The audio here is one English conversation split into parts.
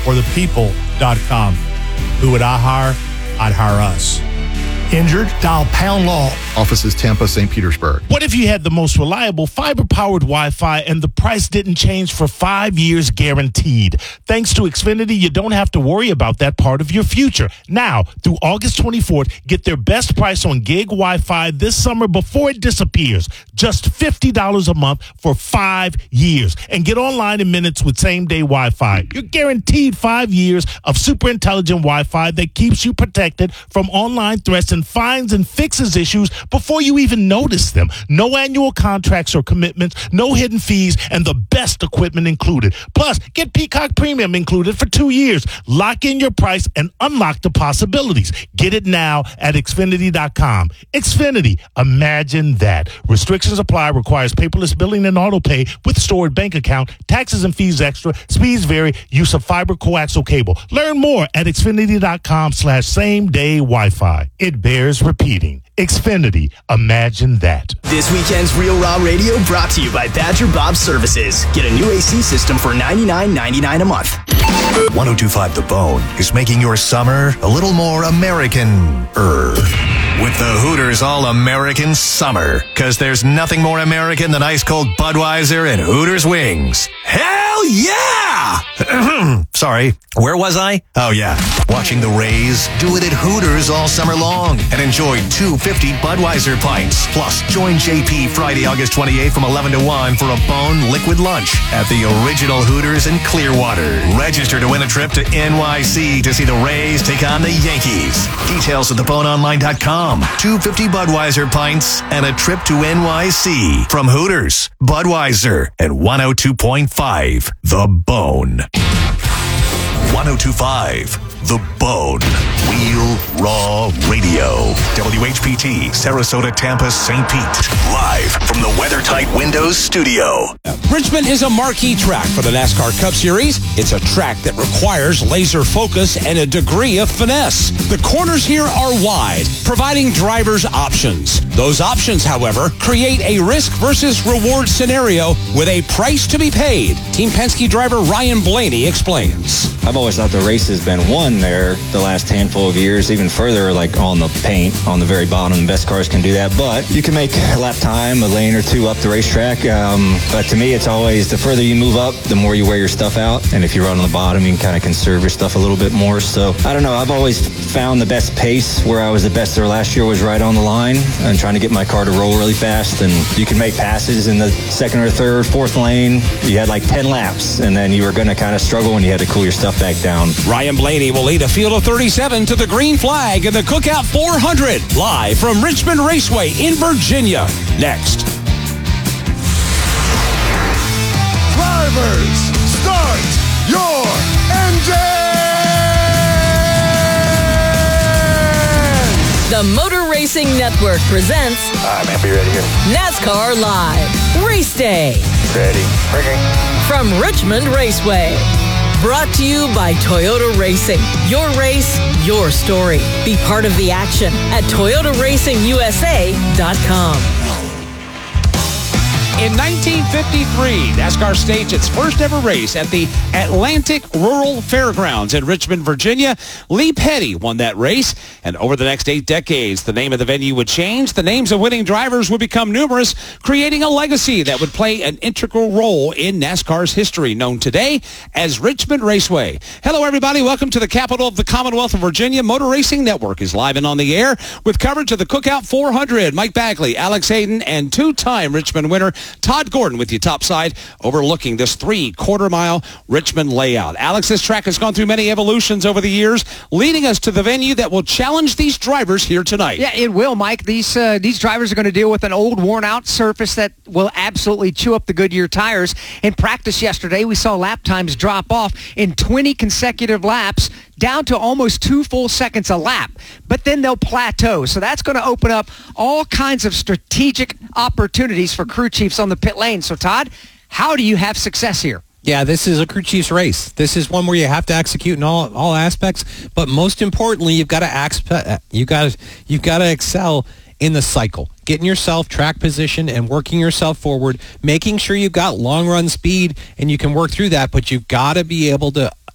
or thepeople.com. Who would I hire? I'd hire us. Injured? Dial Pound Law. Offices Tampa, St. Petersburg. What if you had the most reliable fiber-powered Wi-Fi and the price didn't change for 5 years guaranteed? Thanks to Xfinity, you don't have to worry about that part of your future. Now, through August 24th, get their best price on gig Wi-Fi this summer before it disappears. Just $50 a month for 5 years. And get online in minutes with same-day Wi-Fi. You're guaranteed 5 years of super intelligent Wi-Fi that keeps you protected from online threats and finds and fixes issues before you even notice them. No annual contracts or commitments, no hidden fees, and the best equipment included. Plus, get Peacock Premium included for 2 years. Lock in your price and unlock the possibilities. Get it now at Xfinity.com. Xfinity, imagine that. Restrictions apply, requires paperless billing and auto pay with stored bank account, taxes and fees extra, speeds vary, use of fiber coaxial cable. Learn more at Xfinity.com/same-day Wi-Fi. It bears repeating. Xfinity, imagine that. This weekend's Real Raw Radio brought to you by Badger Bob Services. Get a new AC system for $99.99 a month. 102.5 The Bone is making your summer a little more American-er. With the Hooters All-American Summer. Because there's nothing more American than ice-cold Budweiser and Hooters wings. Hell yeah! Sorry, where was I? Oh yeah, watching the Rays do it at Hooters all summer long and enjoy 250 Budweiser pints. Plus, join JP Friday, August 28th from 11 to 1 for a Bone liquid lunch at the original Hooters in Clearwater. Register to win a trip to NYC to see the Rays take on the Yankees. Details at theboneonline.com. 250 Budweiser pints and a trip to NYC from Hooters, Budweiser, and 102.5 The Bone. 102.5 The Bone. Real Raw Radio. WHPT, Sarasota, Tampa, St. Pete. Live from the WeatherTight Windows studio. Richmond is a marquee track for the NASCAR Cup Series. It's a track that requires laser focus and a degree of finesse. The corners here are wide, providing drivers options. Those options, however, create a risk versus reward scenario with a price to be paid. Team Penske driver Ryan Blaney explains. I've always thought the race has been won there the last handful of years, even further, like on the paint, on the very bottom. The best cars can do that, but you can make a lap time, a lane or two up the racetrack. But to me, it's always the further you move up, the more you wear your stuff out. And if you run on the bottom, you can kind of conserve your stuff a little bit more. So I don't know. I've always found the best pace. Where I was the best there last year was right on the line and trying to get my car to roll really fast. And you can make passes in the second or third, fourth lane. You had like 10 laps, and then you were going to kind of struggle when you had to cool your stuff back down. Ryan Blaney will lead a field of 37 to the green flag in the Cookout 400, live from Richmond Raceway in Virginia. Next. Drivers, start your engine! The Motor Racing Network presents All right, man, be ready here. NASCAR Live Race Day. Ready. Okay. From Richmond Raceway. Brought to you by Toyota Racing. Your race, your story. Be part of the action at ToyotaRacingUSA.com. In 1953, NASCAR staged its first ever race at the Atlantic Rural Fairgrounds in Richmond, Virginia. Lee Petty won that race, and over the next 8 decades, the name of the venue would change. The names of winning drivers would become numerous, creating a legacy that would play an integral role in NASCAR's history, known today as Richmond Raceway. Hello, everybody. Welcome to the capital of the Commonwealth of Virginia. Motor Racing Network is live and on the air with coverage of the Cookout 400. Mike Bagley, Alex Hayden, and two-time Richmond winner Todd Gordon with you topside, overlooking this 3/4-mile Richmond layout. Alex, this track has gone through many evolutions over the years, leading us to the venue that will challenge these drivers here tonight. Yeah, it will, Mike. These drivers are going to deal with an old, worn-out surface that will absolutely chew up the Goodyear tires. In practice yesterday, we saw lap times drop off in 20 consecutive laps, down to almost 2 full seconds a lap. But then they'll plateau. So that's going to open up all kinds of strategic opportunities for crew chiefs on the pit lane. So, Todd, how do you have success here? Yeah, this is a crew chief's race. This is one where you have to execute in all aspects. But most importantly, you've got to excel in the cycle, getting yourself track position and working yourself forward, making sure you've got long run speed and you can work through that. But you've got to be able to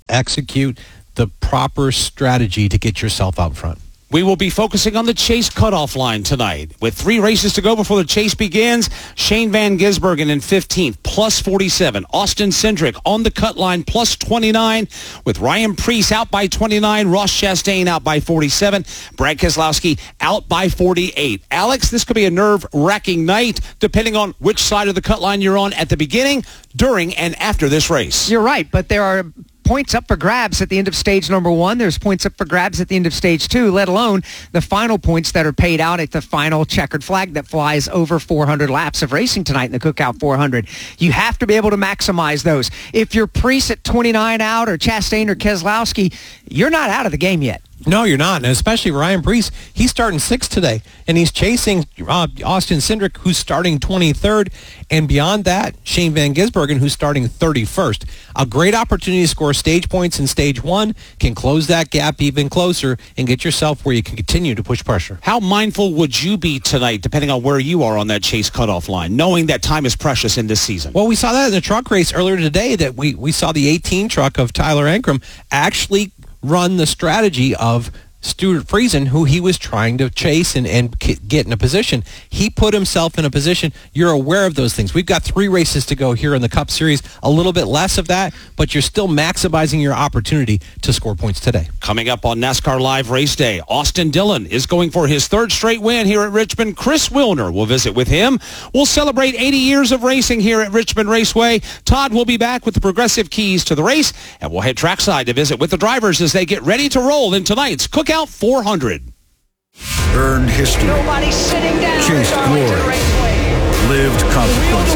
execute the proper strategy to get yourself out front. We will be focusing on the Chase cutoff line tonight. With 3 races to go before the Chase begins, Shane Van Gisbergen in 15th, plus 47. Austin Cindric on the cut line, plus 29. With Ryan Preece out by 29. Ross Chastain out by 47. Brad Keselowski out by 48. Alex, this could be a nerve-wracking night, depending on which side of the cut line you're on at the beginning, during, and after this race. You're right, but there are points up for grabs at the end of stage number 1. There's points up for grabs at the end of stage 2, let alone the final points that are paid out at the final checkered flag that flies over 400 laps of racing tonight in the Cookout 400. You have to be able to maximize those. If you're Preece at 29 out or Chastain or Keselowski, you're not out of the game yet. No, you're not, and especially Ryan Preece. He's starting 6th today, and he's chasing Austin Cindric, who's starting 23rd, and beyond that, Shane Van Gisbergen, who's starting 31st. A great opportunity to score stage points in stage 1, can close that gap even closer, and get yourself where you can continue to push pressure. How mindful would you be tonight, depending on where you are on that Chase cutoff line, knowing that time is precious in this season? Well, we saw that in the truck race earlier today, that we saw the 18 truck of Tyler Ankrum actually run the strategy of Stuart Friesen, who he was trying to chase and get in a position. He put himself in a position. You're aware of those things. We've got 3 races to go here in the Cup Series. A little bit less of that, but you're still maximizing your opportunity to score points today. Coming up on NASCAR Live Race Day, Austin Dillon is going for his 3rd straight win here at Richmond. Chris Wilner will visit with him. We'll celebrate 80 years of racing here at Richmond Raceway. Todd will be back with the progressive keys to the race, and we'll head trackside to visit with the drivers as they get ready to roll in tonight's Cookout 400. Earned history. Nobody's sitting down. Chased glory. Lived consequences.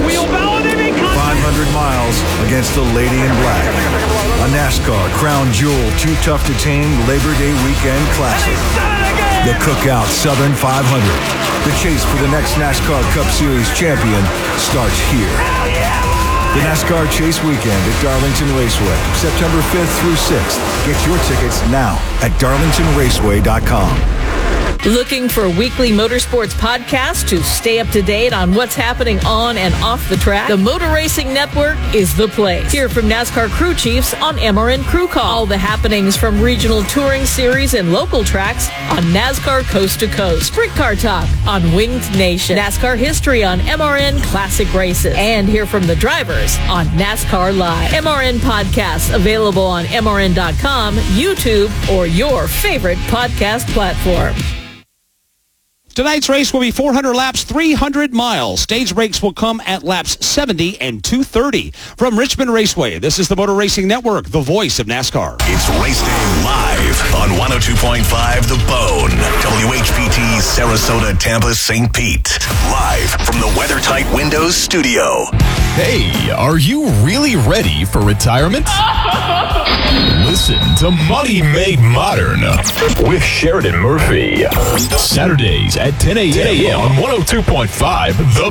500 miles against the Lady in Black. A NASCAR crown jewel too tough to tame Labor Day weekend classic. The Cookout Southern 500. The chase for the next NASCAR Cup Series champion starts here. The NASCAR Chase Weekend at Darlington Raceway, September 5th through 6th. Get your tickets now at darlingtonraceway.com. Looking for a weekly motorsports podcast to stay up to date on what's happening on and off the track? The Motor Racing Network is the place. Hear from NASCAR crew chiefs on MRN Crew Call. All the happenings from regional touring series and local tracks on NASCAR Coast to Coast. Sprint Car Talk on Winged Nation. NASCAR history on MRN Classic Races. And hear from the drivers on NASCAR Live. MRN podcasts available on MRN.com, YouTube, or your favorite podcast platform. Tonight's race will be 400 laps, 300 miles. Stage breaks will come at laps 70 and 230. From Richmond Raceway, this is the Motor Racing Network, the voice of NASCAR. It's Race Day live on 102.5 The Bone, WHPT, Sarasota, Tampa, St. Pete. Live from the WeatherTight Windows studio. Hey, are you really ready for retirement? Listen to Money Made Modern with Sheridan Murphy. Saturdays at 10 a.m. on 102.5 The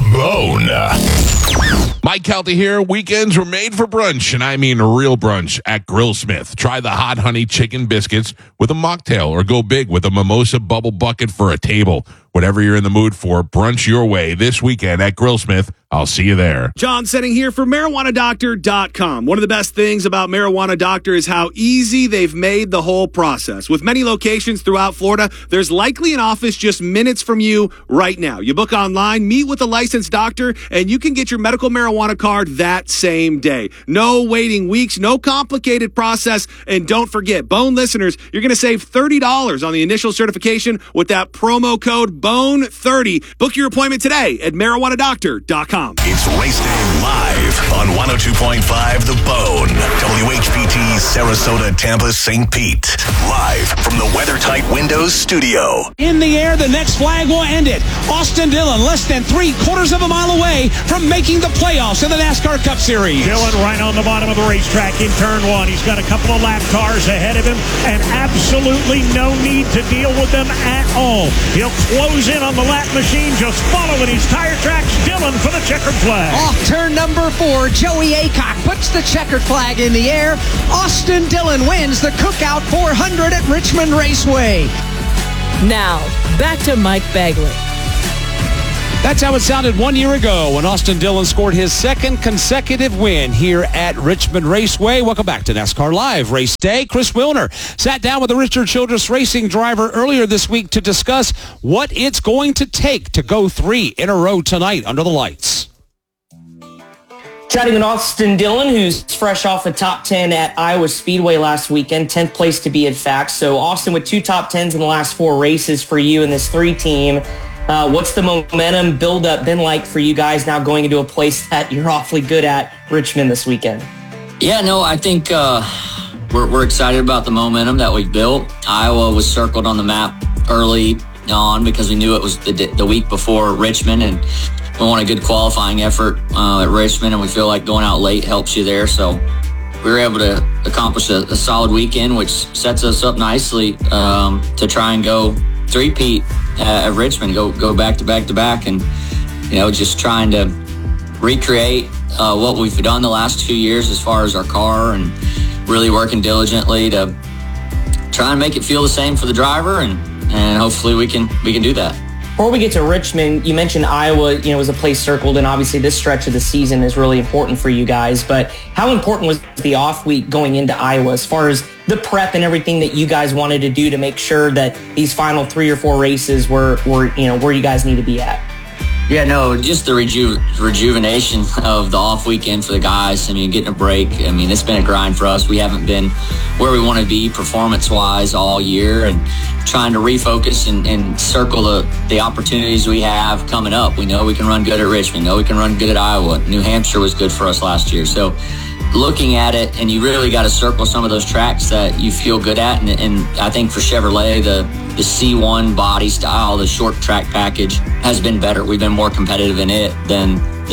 Bone. Mike Kelty here. Weekends were made for brunch, and I mean real brunch at Grillsmith. Try the hot honey chicken biscuits with a mocktail, or go big with a mimosa bubble bucket for a table. Whatever you're in the mood for, brunch your way this weekend at Grillsmith. I'll see you there. John Setting here for MarijuanaDoctor.com. One of the best things about Marijuana Doctor is how easy they've made the whole process. With many locations throughout Florida, there's likely an office just minutes from you right now. You book online, meet with a licensed doctor, and you can get your medical marijuana card that same day. No waiting weeks, no complicated process, and don't forget, Bone listeners, you're going to save $30 on the initial certification with that promo code BONE30. Book your appointment today at MarijuanaDoctor.com. It's Race Day live on 102.5 The Bone, WHPT, Sarasota, Tampa, St. Pete. Live from the WeatherTight Windows studio. In the air, the next flag will end it. Austin Dillon, less than 3/4 of a mile away from making the playoffs in the NASCAR Cup Series. Dillon right on the bottom of the racetrack in turn 1. He's got a couple of lap cars ahead of him and absolutely no need to deal with them at all. He'll close in on the lap machine, just following his tire tracks. Dillon for the checkered flag. Off turn number 4, Joey Aycock puts the checkered flag in the air. Austin Dillon wins the Cookout 400 at Richmond Raceway. Now, back to Mike Bagley. That's how it sounded 1 year ago when Austin Dillon scored his second consecutive win here at Richmond Raceway. Welcome back to NASCAR Live Race Day. Chris Wilner sat down with the Richard Childress Racing driver earlier this week to discuss what it's going to take to go 3 in a row tonight under the lights. Chatting with Austin Dillon, who's fresh off a top 10 at Iowa Speedway last weekend, 10th place to be in fact. So Austin, with 2 top 10s in the last 4 races for you in this 3 team, what's the momentum build-up been like for you guys now going into a place that you're awfully good at, Richmond, this weekend? Yeah, no, I think we're excited about the momentum that we've built. Iowa was circled on the map early on because we knew it was the week before Richmond, and we want a good qualifying effort at Richmond, and we feel like going out late helps you there. So we were able to accomplish a solid weekend, which sets us up nicely to try and go three-peat at Richmond, go back to back to back, and just trying to recreate what we've done the last 2 years as far as our car, and really working diligently to try and make it feel the same for the driver, and hopefully we can do that. Before we get to Richmond, you mentioned Iowa, was a place circled, and obviously this stretch of the season is really important for you guys. But how important was the off week going into Iowa as far as the prep and everything that you guys wanted to do to make sure that these final 3 or 4 races were where you guys need to be at? Yeah, no, just the rejuvenation of the off weekend for the guys. I mean, getting a break. I mean, it's been a grind for us. We haven't been where we want to be performance-wise all year, and trying to refocus and circle the opportunities we have coming up. We know we can run good at Richmond. We know we can run good at Iowa. New Hampshire was good for us last year. So looking at it, and you really got to circle some of those tracks that you feel good at. And I think for Chevrolet, the C1 body style, the short track package has been better. We've been more competitive in it than the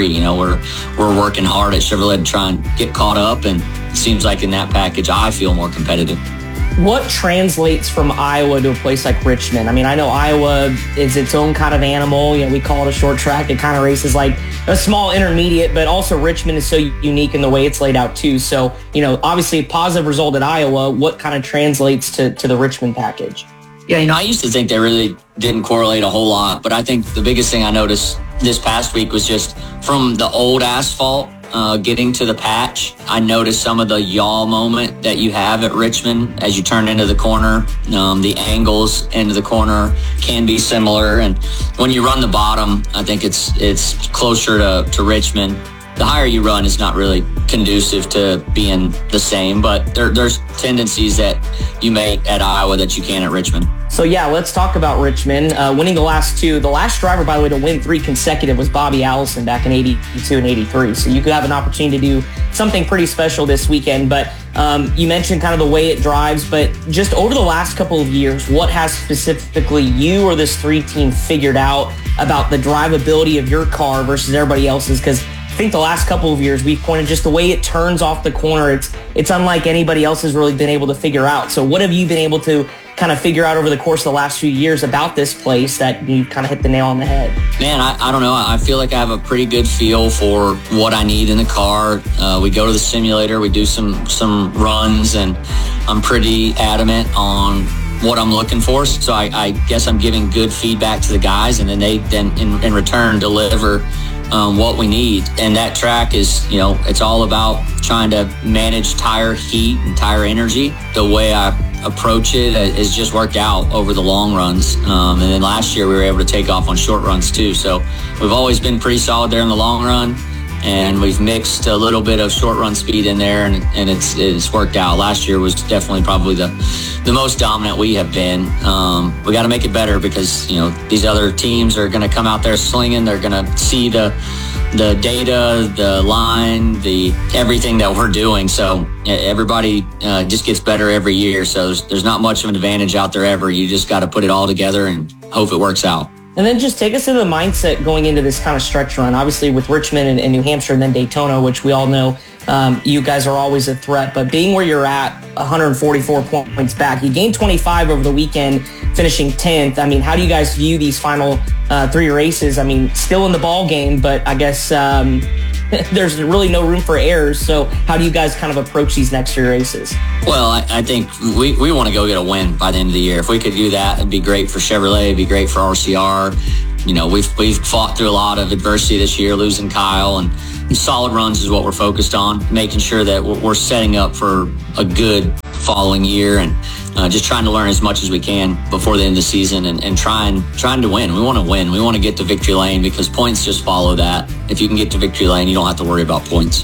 C3. We're working hard at Chevrolet to try and get caught up, and it seems like in that package I feel more competitive. What translates from Iowa to a place like Richmond? I mean, I know Iowa is its own kind of animal. We call it a short track. It kind of races like a small intermediate, but also Richmond is so unique in the way it's laid out too. So, obviously a positive result at Iowa. What kind of translates to the Richmond package? Yeah, I used to think they really didn't correlate a whole lot, but I think the biggest thing I noticed this past week was just from the old asphalt getting to the patch. I noticed some of the yaw moment that you have at Richmond as you turn into the corner. The angles into the corner can be similar, and when you run the bottom, I think it's closer to Richmond. The higher you run is not really conducive to being the same, but there's tendencies that you make at Iowa that you can at Richmond. So yeah, let's talk about Richmond. Winning the last 2. The last driver, by the way, to win 3 consecutive was Bobby Allison back in 82 and 83. So you could have an opportunity to do something pretty special this weekend. But you mentioned kind of the way it drives, but just over the last couple of years, what has specifically you or this 3 team figured out about the drivability of your car versus everybody else's? Because I think the last couple of years we've pointed just the way it turns off the corner. It's unlike anybody else has really been able to figure out. So what have you been able to kind of figure out over the course of the last few years about this place that you kind of hit the nail on the head? Man, I don't know. I feel like I have a pretty good feel for what I need in the car. We go to the simulator, we do some runs, and I'm pretty adamant on what I'm looking for. So I guess I'm giving good feedback to the guys, and then they in return deliver what we need. And that track is, it's all about trying to manage tire heat and tire energy. The way I approach it has just worked out over the long runs. And then last year we were able to take off on short runs too. So we've always been pretty solid there in the long run, and we've mixed a little bit of short run speed in there, and it's worked out. Last year was definitely probably the most dominant we have been. We got to make it better because, these other teams are going to come out there slinging. They're going to see the data, the line, everything that we're doing. So everybody just gets better every year. So there's not much of an advantage out there ever. You just got to put it all together and hope it works out. And then just take us to the mindset going into this kind of stretch run. Obviously with Richmond and New Hampshire and then Daytona, which we all know you guys are always a threat. But being where you're at, 144 points back, you gained 25 over the weekend, finishing 10th. I mean, how do you guys view these final 3 races? I mean, still in the ball game, but I guess there's really no room for errors. So how do you guys kind of approach these next 3 races? Well, I think we want to go get a win by the end of the year. If we could do that, it'd be great for Chevrolet. It'd be great for RCR. we've fought through a lot of adversity this year, losing Kyle, and solid runs is what we're focused on, making sure that we're setting up for a good following year, and just trying to learn as much as we can before the end of the season, and trying to win. We want to win. We want to get to victory lane, because points just follow that. If you can get to victory lane, you don't have to worry about points.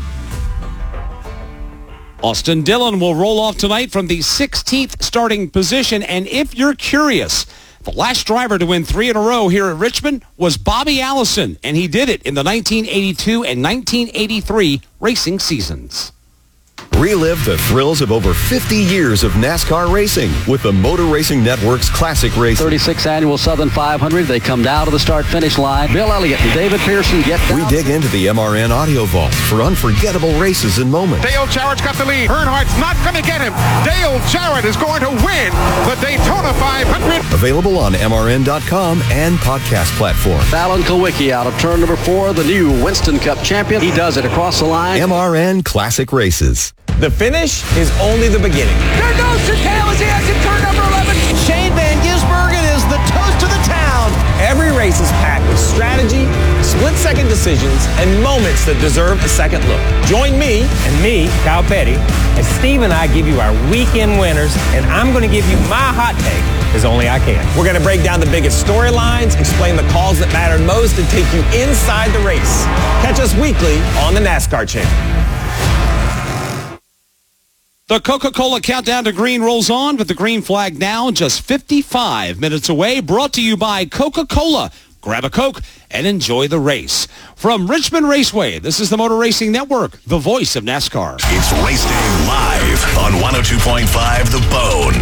Austin Dillon will roll off tonight from the 16th starting position. And if you're curious, the last driver to win 3 in a row here at Richmond was Bobby Allison, and he did it in the 1982 and 1983 racing seasons. Relive the thrills of over 50 years of NASCAR racing with the Motor Racing Network's Classic Race. 36th Annual Southern 500. They come down to the start-finish line. Bill Elliott and David Pearson get down. We dig into the MRN Audio Vault for unforgettable races and moments. Dale Jarrett's got the lead. Earnhardt's not going to get him. Dale Jarrett is going to win the Daytona 500. Available on MRN.com and podcast platform. Fallon Kulwicki out of turn number 4, the new Winston Cup champion. He does it across the line. MRN Classic Races. The finish is only the beginning. There goes Chicale as he exits turn number 11. Shane Van Gisbergen is the toast of the town. Every race is packed with strategy, split-second decisions, and moments that deserve a second look. Join me, Kyle Petty, as Steve and I give you our weekend winners, and I'm going to give you my hot take as only I can. We're going to break down the biggest storylines, explain the calls that mattered most, and take you inside the race. Catch us weekly on the NASCAR Channel. The Coca-Cola Countdown to Green rolls on, with the green flag now just 55 minutes away. Brought to you by Coca-Cola. Grab a Coke and enjoy the race. From Richmond Raceway, this is the Motor Racing Network, the voice of NASCAR. It's Race Day Live on 102.5 The Bone.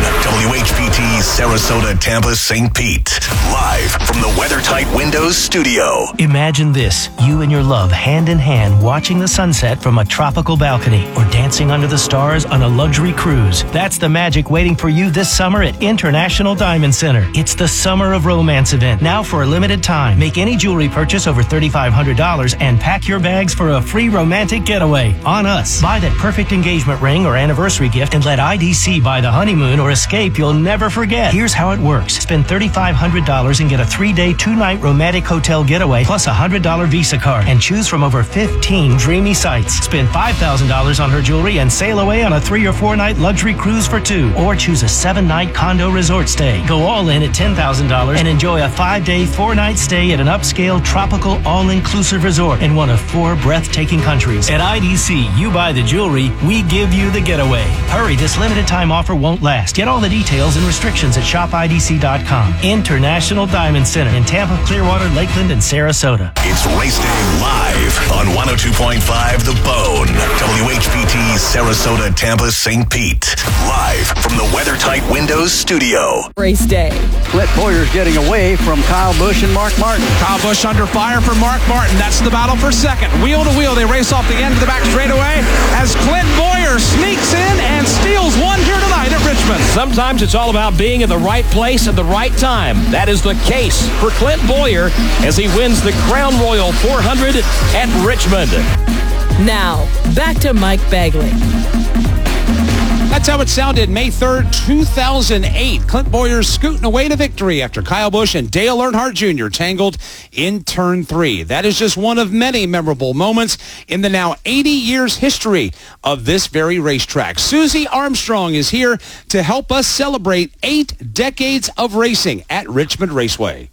WHPT, Sarasota, Tampa, St. Pete. Live from the WeatherTight Windows studio. Imagine this, you and your love hand in hand watching the sunset from a tropical balcony or dancing under the stars on a luxury cruise. That's the magic waiting for you this summer at International Diamond Center. It's the Summer of Romance event, now for a limited time. Make any jewelry purchase over $3,500 and pack your bags for a free romantic getaway on us. Buy that perfect engagement ring or anniversary gift and let IDC buy the honeymoon or escape you'll never forget. Here's how it works. Spend $3,500 and get a 3-day, 2-night romantic hotel getaway plus a $100 Visa card and choose from over 15 dreamy sites. Spend $5,000 on her jewelry and sail away on a 3 or 4 night luxury cruise for 2, or choose a 7-night condo resort stay. Go all in at $10,000 and enjoy a 5-day, 4-night stay at an upscale tropical all-inclusive resort in one of 4 breathtaking countries. At IDC, you buy the jewelry, we give you the getaway. Hurry, this limited time offer won't last. Get all the details and restrictions at shopidc.com. International Diamond Center in Tampa, Clearwater, Lakeland, and Sarasota. It's Race Day Live on 102.5 The Bone. WHPT, Sarasota, Tampa, St. Pete. Live from the WeatherTight Windows studio. Race Day. Clint Boyer's getting away from Kyle Busch and Mark Martin. Kyle Busch under fire for Mark Martin. That's the battle for second. Wheel to wheel, they race off the end of the back straightaway as Clint Bowyer sneaks in and steals one here tonight at Richmond. Sometimes it's all about being in the right place at the right time. That is the case for Clint Bowyer as he wins the Crown Royal 400 at Richmond. Now, back to Mike Bagley. That's how it sounded May 3rd, 2008. Clint Bowyer scooting away to victory after Kyle Busch and Dale Earnhardt Jr. tangled in Turn 3. That is just one of many memorable moments in the now 80 years history of this very racetrack. Susie Armstrong is here to help us celebrate 8 decades of racing at Richmond Raceway.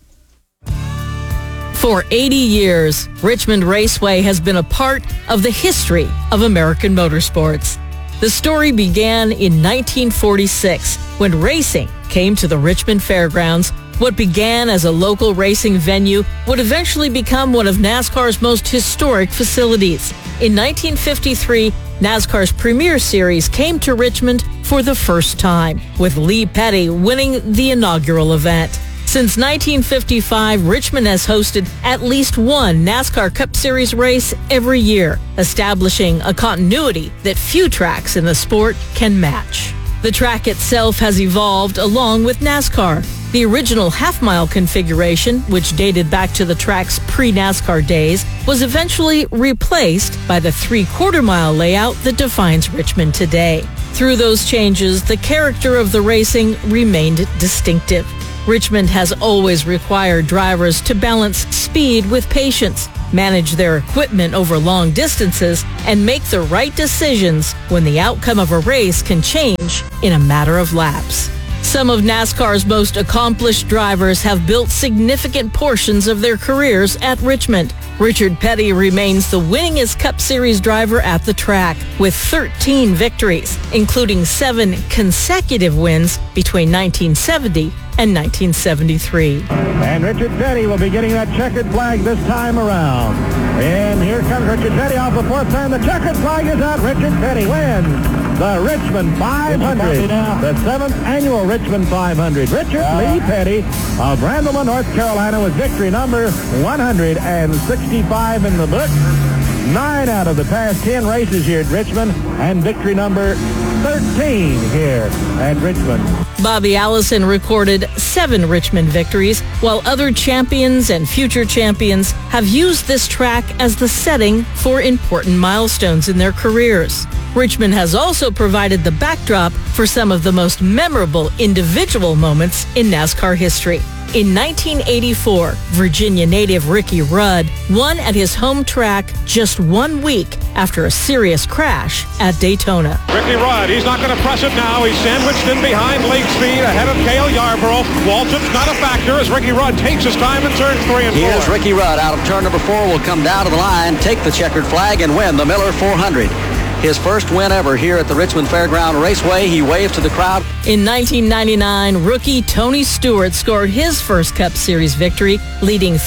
For 80 years, Richmond Raceway has been a part of the history of American motorsports. The story began in 1946 when racing came to the Richmond Fairgrounds. What began as a local racing venue would eventually become one of NASCAR's most historic facilities. In 1953, NASCAR's Premier Series came to Richmond for the first time, with Lee Petty winning the inaugural event. Since 1955, Richmond has hosted at least one NASCAR Cup Series race every year, establishing a continuity that few tracks in the sport can match. The track itself has evolved along with NASCAR. The original half-mile configuration, which dated back to the track's pre-NASCAR days, was eventually replaced by the 3/4-mile layout that defines Richmond today. Through those changes, the character of the racing remained distinctive. Richmond has always required drivers to balance speed with patience, manage their equipment over long distances, and make the right decisions when the outcome of a race can change in a matter of laps. Some of NASCAR's most accomplished drivers have built significant portions of their careers at Richmond. Richard Petty remains the winningest Cup Series driver at the track with 13 victories, including 7 consecutive wins between 1970 and 1973. And Richard Petty will be getting that checkered flag this time around. And here comes Richard Petty off the fourth turn. The checkered flag is out. Richard Petty wins the Richmond 500, the 7th annual Richmond 500. Richard Lee Petty of Randleman, North Carolina, with victory number 165 in the book. 9 out of the past 10 races here at Richmond, and victory number 13 here at Richmond. Bobby Allison recorded 7 Richmond victories, while other champions and future champions have used this track as the setting for important milestones in their careers. Richmond has also provided the backdrop for some of the most memorable individual moments in NASCAR history. In 1984, Virginia native Ricky Rudd won at his home track just 1 week after a serious crash at Daytona. Ricky Rudd, he's not going to press it now. He's sandwiched in behind Lake Speed ahead of Cale Yarborough. Walton's not a factor as Ricky Rudd takes his time in turns 3 and 4. Here's Ricky Rudd out of turn number 4, will come down to the line, take the checkered flag, and win the Miller 400. His first win ever here at the Richmond Fairground Raceway. He waves to the crowd. In 1999, rookie Tony Stewart scored his first Cup Series victory, leading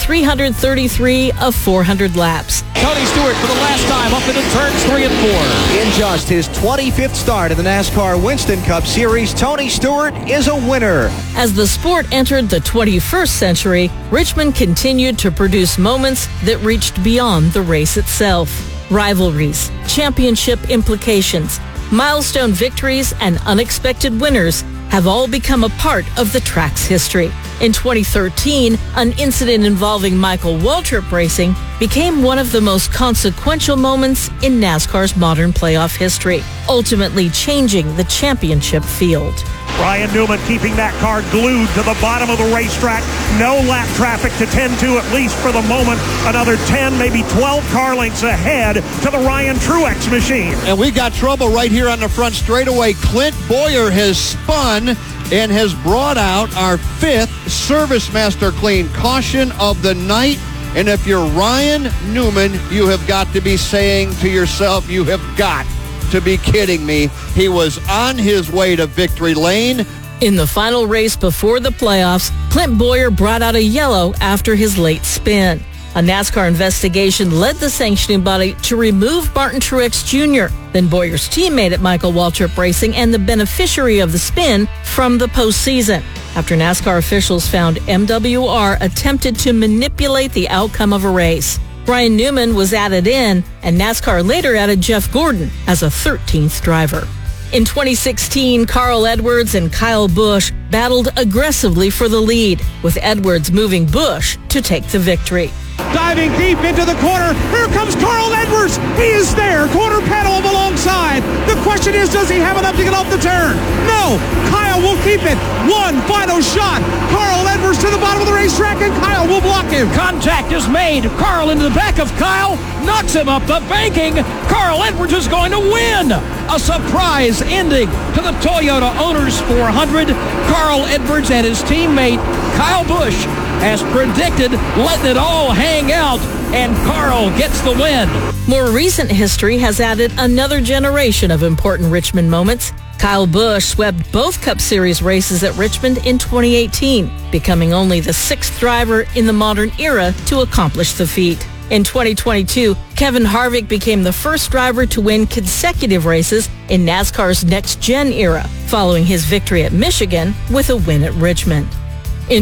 333 of 400 laps. Tony Stewart for the last time up into turns 3 and 4. In just his 25th start in the NASCAR Winston Cup Series, Tony Stewart is a winner. As the sport entered the 21st century, Richmond continued to produce moments that reached beyond the race itself. Rivalries, championship implications, milestone victories, and unexpected winners have all become a part of the track's history. In 2013, an incident involving Michael Waltrip Racing became one of the most consequential moments in NASCAR's modern playoff history, ultimately changing the championship field. Ryan Newman keeping that car glued to the bottom of the racetrack. No lap traffic to tend to, at least for the moment. Another 10, maybe 12 car lengths ahead to the Ryan Truex machine. And we got trouble right here on the front straightaway. Clint Boyer has spun and has brought out our 5th Service Master Clean caution of the night. And if you're Ryan Newman, you have got to be saying to yourself, you have got to be kidding me. He was on his way to victory lane. In the final race before the playoffs, Clint Boyer brought out a yellow after his late spin. A NASCAR investigation led the sanctioning body to remove Martin Truex Jr., then Boyer's teammate at Michael Waltrip Racing and the beneficiary of the spin, from the postseason, after NASCAR officials found MWR attempted to manipulate the outcome of a race. Ryan Newman was added in, and NASCAR later added Jeff Gordon as a 13th driver. In 2016, Carl Edwards and Kyle Busch battled aggressively for the lead, with Edwards moving Busch to take the victory. Diving deep into the corner. Here comes Carl Edwards. He is there. Quarter pedal alongside. The question is, does he have enough to get off the turn? No. Kyle will keep it. One final shot. Carl Edwards to the bottom of the racetrack, and Kyle will block him. Contact is made. Carl into the back of Kyle. Knocks him up the banking. Carl Edwards is going to win. A surprise ending to the Toyota Owners 400. Carl Edwards and his teammate Kyle Busch, as predicted, letting it all hang out, and Carl gets the win. More recent history has added another generation of important Richmond moments. Kyle Busch swept both Cup Series races at Richmond in 2018, becoming only the 6th driver in the modern era to accomplish the feat. In 2022, Kevin Harvick became the first driver to win consecutive races in NASCAR's next-gen era, following his victory at Michigan with a win at Richmond. In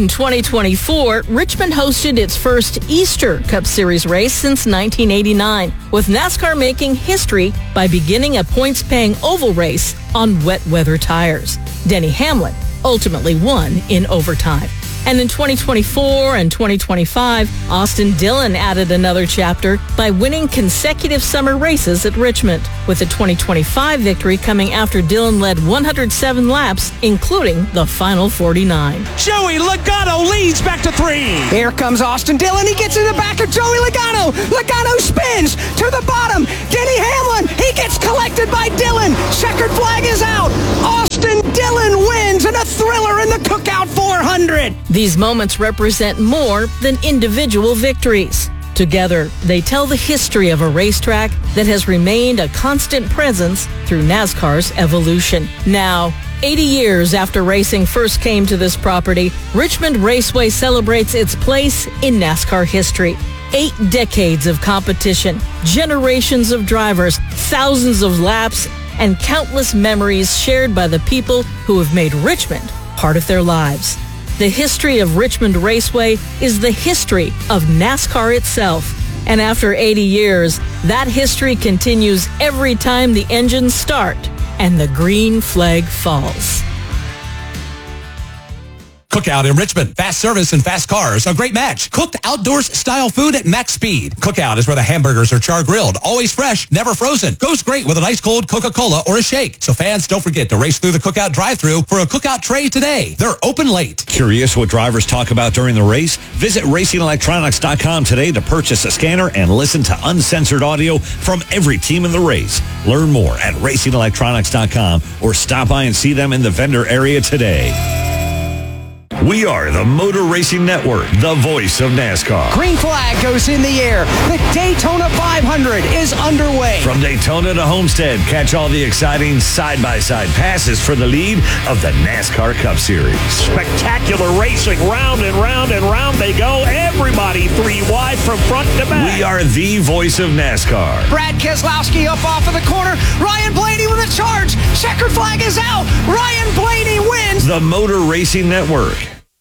2024, Richmond hosted its first Easter Cup Series race since 1989, with NASCAR making history by beginning a points-paying oval race on wet weather tires. Denny Hamlin ultimately won in overtime. And in 2024 and 2025, Austin Dillon added another chapter by winning consecutive summer races at Richmond, with the 2025 victory coming after Dillon led 107 laps, including the final 49. Joey Logano leads back to 3. Here comes Austin Dillon. He gets in the back of Joey Logano. Logano spins to the bottom. Denny Hamlin, he gets collected by Dillon. Checkered flag is out. Austin Dillon wins in a thriller in the Cookout 400. These moments represent more than individual victories. Together, they tell the history of a racetrack that has remained a constant presence through NASCAR's evolution. Now, 80 years after racing first came to this property, Richmond Raceway celebrates its place in NASCAR history. 8 decades of competition, generations of drivers, thousands of laps, and countless memories shared by the people who have made Richmond part of their lives. The history of Richmond Raceway is the history of NASCAR itself. And after 80 years, that history continues every time the engines start and the green flag falls. Cookout in Richmond. Fast service and fast cars. A great match. Cooked outdoors style food at max speed. Cookout is where the hamburgers are char grilled. Always fresh, never frozen. Goes great with an ice cold Coca-Cola or a shake. So fans, don't forget to race through the Cookout drive-thru for a Cookout tray today. They're open late. Curious what drivers talk about during the race? Visit RacingElectronics.com today to purchase a scanner and listen to uncensored audio from every team in the race. Learn more at RacingElectronics.com or stop by and see them in the vendor area today. We are the Motor Racing Network, the voice of NASCAR. Green flag goes in the air. The Daytona 500 is underway. From Daytona to Homestead, catch all the exciting side-by-side passes for the lead of the NASCAR Cup Series. Spectacular racing, round and round and round they go. Everybody 3 wide from front to back. We are the voice of NASCAR. Brad Keselowski up off of the corner. Ryan Blaney with a charge. Checkered flag is out. Ryan Blaney wins. The Motor Racing Network.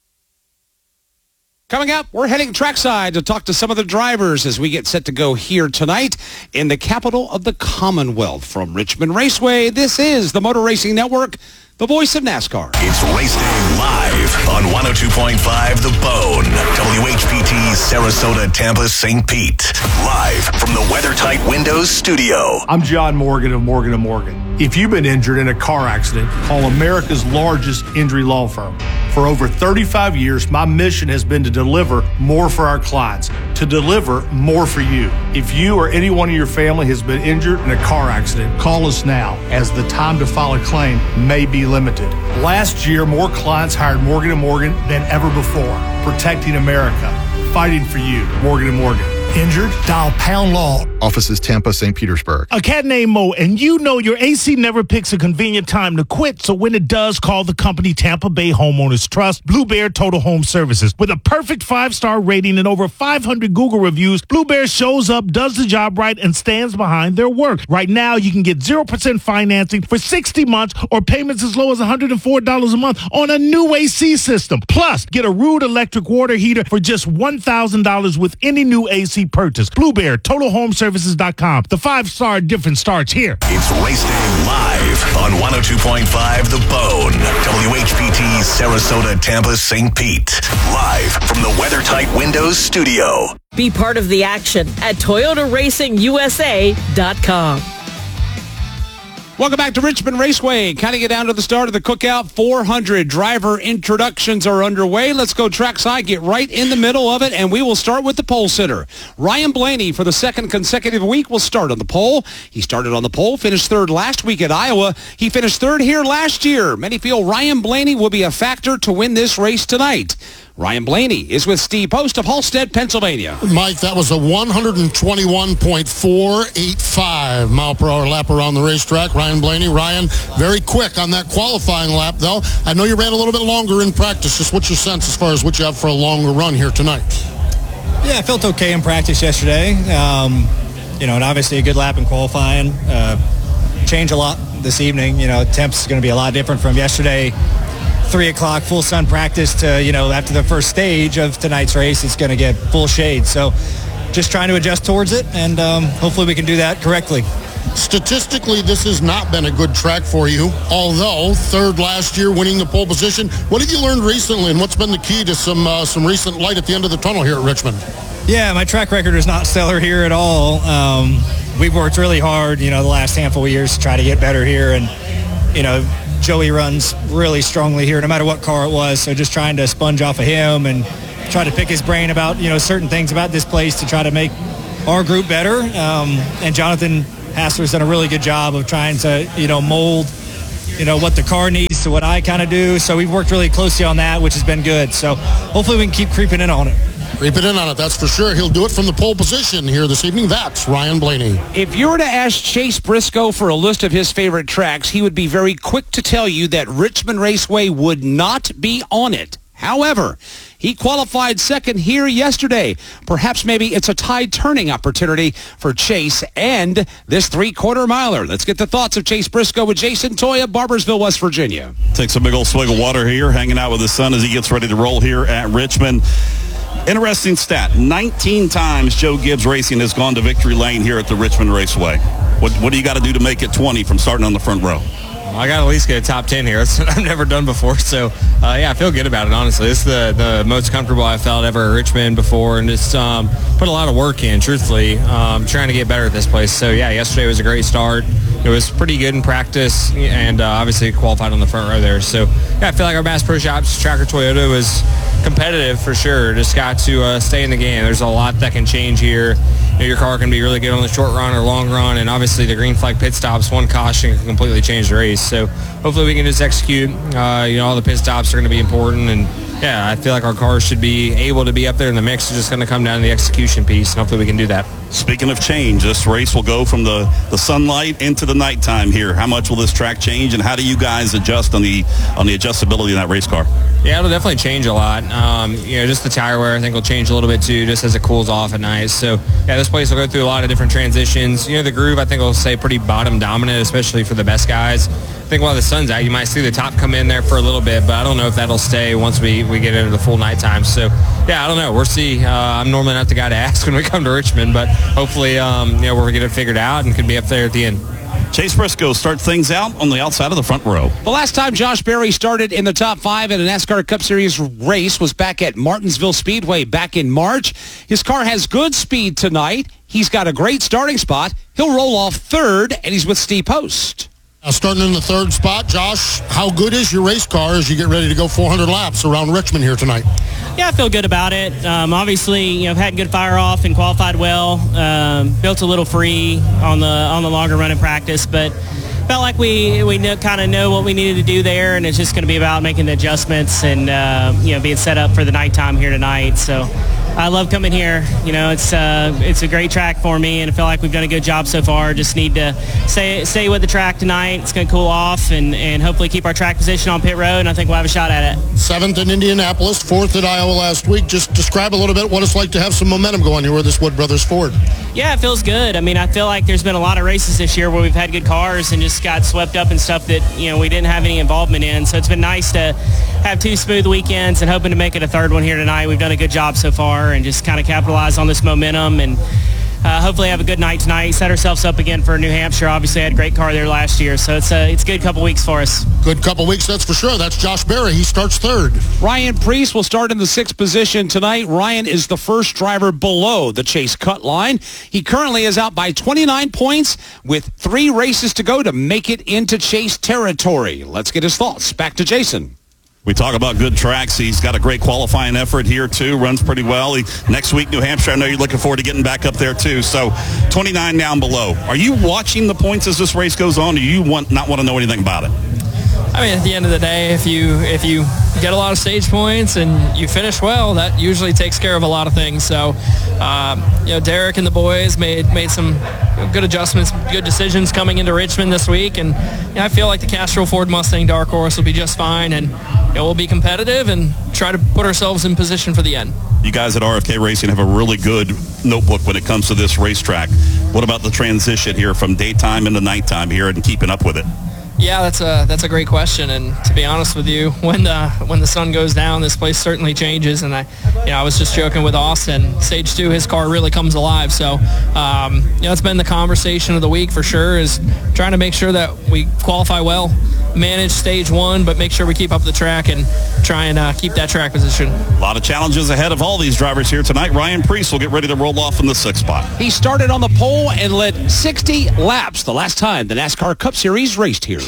Coming up, we're heading trackside to talk to some of the drivers as we get set to go here tonight in the capital of the Commonwealth. From Richmond Raceway, this is the Motor Racing Network, the voice of NASCAR. It's Race Day live on 102.5 The Bone, WHPT, Sarasota, Tampa, St. Pete. Live from the WeatherTight Windows studio. I'm John Morgan of Morgan & Morgan. If you've been injured in a car accident, call America's largest injury law firm. For over 35 years, my mission has been to deliver more for our clients, to deliver more for you. If you or anyone in your family has been injured in a car accident, call us now, as the time to file a claim may be limited. Last year, more clients hired Morgan & Morgan than ever before, protecting America, fighting for you. Morgan & Morgan. Injured? Dial Pound Law. Offices Tampa, St. Petersburg. A cat named Mo, and you know your AC never picks a convenient time to quit, so when it does, call the company Tampa Bay Homeowners Trust, Blue Bear Total Home Services. With a perfect 5-star rating and over 500 Google reviews, Blue Bear shows up, does the job right, and stands behind their work. Right now, you can get 0% financing for 60 months or payments as low as $104 a month on a new AC system. Plus, get a Rude electric water heater for just $1,000 with any new AC purchase. Blue Bear, TotalHomeServices.com. The 5-star difference starts here. It's Race Day live on 102.5 The Bone, WHPT, Sarasota, Tampa, St. Pete. Live from the WeatherTight Windows studio. Be part of the action at ToyotaRacingUSA.com. Welcome back to Richmond Raceway. Counting it down to the start of the Cookout 400. Driver introductions are underway. Let's go trackside, get right in the middle of it, and we will start with the pole sitter. Ryan Blaney, for the second consecutive week, will start on the pole. He started on the pole, finished third last week at Iowa. He finished third here last year. Many feel Ryan Blaney will be a factor to win this race tonight. Ryan Blaney is with Steve Post of Halstead, Pennsylvania. Mike, that was a 121.485 mile per hour lap around the racetrack. Ryan Blaney. Ryan, very quick on that qualifying lap, though. I know you ran a little bit longer in practice. Just what's your sense as far as what you have for a longer run here tonight? Yeah, I felt okay in practice yesterday. And obviously a good lap in qualifying. Changed a lot this evening. Temps is going to be a lot different from yesterday. 3 o'clock full sun practice to, after the first stage of tonight's race, it's going to get full shade. So just trying to adjust towards it, and hopefully we can do that correctly. Statistically, this has not been a good track for you, although third last year winning the pole position. What have you learned recently, and what's been the key to some recent light at the end of the tunnel here at Richmond? Yeah, my track record is not stellar here at all. We've worked really hard, the last handful of years to try to get better here. And, Joey runs really strongly here, no matter what car it was. So just trying to sponge off of him and try to pick his brain about, certain things about this place to try to make our group better. And Jonathan Hassler's done a really good job of trying to, mold, what the car needs to what I kind of do. So we've worked really closely on that, which has been good. So hopefully we can keep creeping in on it. Creeping in on it, that's for sure. He'll do it from the pole position here this evening. That's Ryan Blaney. If you were to ask Chase Briscoe for a list of his favorite tracks, he would be very quick to tell you that Richmond Raceway would not be on it. However, he qualified second here yesterday. Perhaps maybe it's a tide turning opportunity for Chase and this 3/4 miler. Let's get the thoughts of Chase Briscoe with Jason Toya, Barboursville, West Virginia. Takes a big old swig of water here, hanging out with his son as he gets ready to roll here at Richmond. Interesting stat. 19 times Joe Gibbs Racing has gone to victory lane here at the Richmond Raceway. What do you got to do to make it 20 from starting on the front row? I got to at least get a top 10 here. That's what I've never done before. So, I feel good about it, honestly. This is the most comfortable I've felt ever at Richmond before, and just put a lot of work in, truthfully, trying to get better at this place. So, yesterday was a great start. It was pretty good in practice, and obviously qualified on the front row there. So, I feel like our Bass Pro Shops Tracker Toyota was competitive for sure. Just got to stay in the game. There's a lot that can change here. Your car can be really good on the short run or long run, and obviously the green flag pit stops, one caution can completely change the race. So hopefully we can just execute. All the pit stops are going to be important, and I feel like our cars should be able to be up there in the mix. It's just going to come down to the execution piece, and hopefully we can do that. Speaking of change, this race will go from the sunlight into the nighttime here. How much will this track change, and how do you guys adjust on the adjustability of that race car? Yeah, it'll definitely change a lot. Just the tire wear I think will change a little bit too, just as it cools off at night. So, this place will go through a lot of different transitions. The groove I think will stay pretty bottom dominant, especially for the best guys. I think while the sun's out, you might see the top come in there for a little bit, but I don't know if that'll stay once we get into the full nighttime. So, I don't know. We'll see. I'm normally not the guy to ask when we come to Richmond, but hopefully, we're going to get it figured out and can be up there at the end. Chase Briscoe starts things out on the outside of the front row. The last time Josh Berry started in the top 5 in a NASCAR Cup Series race was back at Martinsville Speedway back in March. His car has good speed tonight. He's got a great starting spot. He'll roll off third, and he's with Steve Post. Starting in the third spot, Josh, how good is your race car as you get ready to go 400 laps around Richmond here tonight? Yeah, I feel good about it. Obviously, I've had good fire off and qualified well. Built a little free on the longer run in practice, but felt like we kind of know what we needed to do there, and it's just going to be about making the adjustments and being set up for the nighttime here tonight. So I love coming here. It's a great track for me, and I feel like we've done a good job so far. Just need to stay with the track tonight. It's going to cool off and hopefully keep our track position on pit road, and I think we'll have a shot at it. 7th in Indianapolis, 4th at Iowa last week. Just describe a little bit what it's like to have some momentum going here with this Wood Brothers Ford. Yeah, it feels good. I feel like there's been a lot of races this year where we've had good cars and just got swept up in stuff that, we didn't have any involvement in. So it's been nice to have 2 smooth weekends and hoping to make it a third one here tonight. We've done a good job so far and just kind of capitalize on this momentum and hopefully have a good night tonight. Set ourselves up again for New Hampshire. Obviously had a great car there last year, so it's a good couple weeks for us. Good couple weeks, that's for sure. That's Josh Berry. He starts third. Ryan Preece will start in the 6th position tonight. Ryan is the first driver below the Chase cut line. He currently is out by 29 points with 3 races to go to make it into Chase territory. Let's get his thoughts. Back to Jason. We talk about good tracks. He's got a great qualifying effort here, too. Runs pretty well. Next week, New Hampshire, I know you're looking forward to getting back up there, too. So 29 down below. Are you watching the points as this race goes on, or do you not want to know anything about it? At the end of the day, if you get a lot of stage points and you finish well, that usually takes care of a lot of things. So, Derek and the boys made some good adjustments, good decisions coming into Richmond this week, and I feel like the Castrol Ford Mustang Dark Horse will be just fine, and we'll be competitive and try to put ourselves in position for the end. You guys at RFK Racing have a really good notebook when it comes to this racetrack. What about the transition here from daytime into nighttime here and keeping up with it? Yeah, that's a great question, and to be honest with you, when the sun goes down, this place certainly changes. And I was just joking with Austin. Stage 2, his car really comes alive. So, it's been the conversation of the week for sure. Is trying to make sure that we qualify well, manage Stage 1, but make sure we keep up the track and try and keep that track position. A lot of challenges ahead of all these drivers here tonight. Ryan Preece will get ready to roll off in the 6th spot. He started on the pole and led 60 laps the last time the NASCAR Cup Series raced here.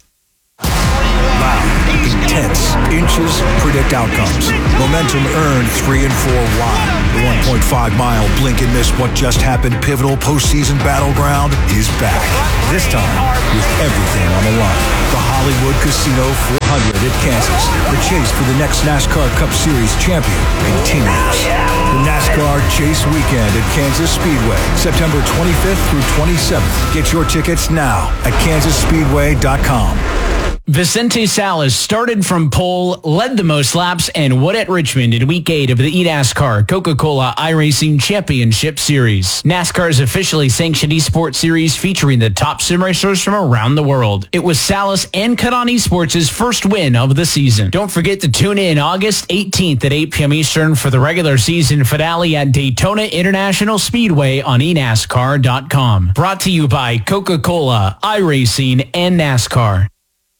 Loud, intense, inches predict outcomes. Momentum earned 3 and 4 wide. The 1.5-mile blink and miss what just happened pivotal postseason battleground is back. This time with everything on the line. The Hollywood Casino 400 at Kansas. The chase for the next NASCAR Cup Series champion continues. The NASCAR Chase Weekend at Kansas Speedway, September 25th through 27th. Get your tickets now at kansasspeedway.com. Vicente Salas started from pole, led the most laps, and won at Richmond in Week 8 of the eNASCAR Coca-Cola iRacing Championship Series. NASCAR's officially sanctioned eSports series featuring the top sim racers from around the world. It was Salas and Cut On Esports' first win of the season. Don't forget to tune in August 18th at 8 p.m. Eastern for the regular season finale at Daytona International Speedway on eNASCAR.com. Brought to you by Coca-Cola, iRacing, and NASCAR.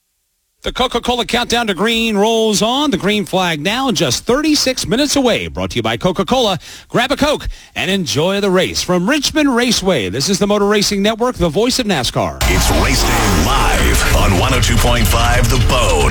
The Coca-Cola countdown to green rolls on. The green flag now just 36 minutes away. Brought to you by Coca-Cola. Grab a Coke and enjoy the race. From Richmond Raceway, this is the Motor Racing Network, the voice of NASCAR. It's Race Day live on 102.5 The Bone.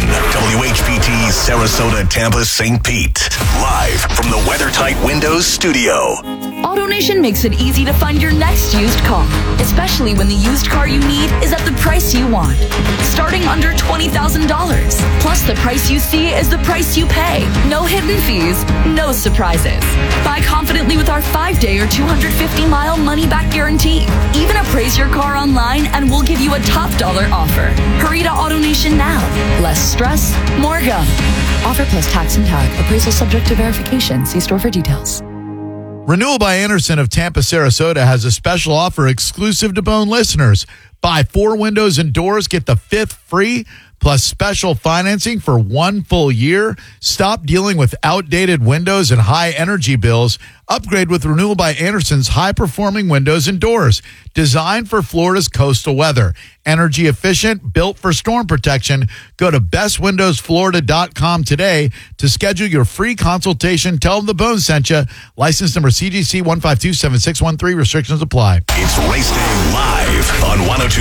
WHPT, Sarasota, Tampa, St. Pete. Live from the WeatherTight Windows studio. AutoNation makes it easy to find your next used car, especially when the used car you need is at the price you want. Starting under $20,000. Plus, the price you see is the price you pay. No hidden fees, no surprises. Buy confidently with our 5-day or 250-mile money-back guarantee. Even appraise your car online and we'll give you a top dollar offer. Hurry to AutoNation now. Less stress, more go. Offer plus tax and tag. Appraisal subject to verification. See store for details. Renewal by Anderson of Tampa, Sarasota has a special offer exclusive to Bone listeners. Buy 4 windows and doors, get the 5th free, plus special financing for 1 full year. Stop dealing with outdated windows and high energy bills. Upgrade with Renewal by Anderson's high-performing windows and doors. Designed for Florida's coastal weather. Energy efficient, built for storm protection. Go to bestwindowsflorida.com today to schedule your free consultation. Tell them the Bone sent you. License number CGC 1527613. Restrictions apply. It's Race Day live on